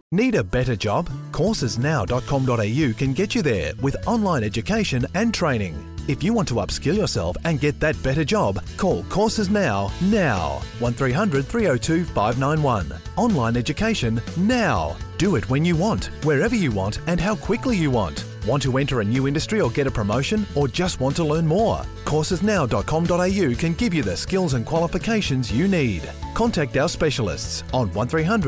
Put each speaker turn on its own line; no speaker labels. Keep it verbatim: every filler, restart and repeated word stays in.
Need a better job? courses now dot com dot a u can get you there with online education and training. If you want to upskill yourself and get that better job, call Courses Now, now. one three hundred, three oh two, five nine one. Online education now. Do it when you want, wherever you want, and how quickly you want. Want to enter a new industry or get a promotion, or just want to learn more? courses now dot com dot a u can give you the skills and qualifications you need. Contact our specialists on one three hundred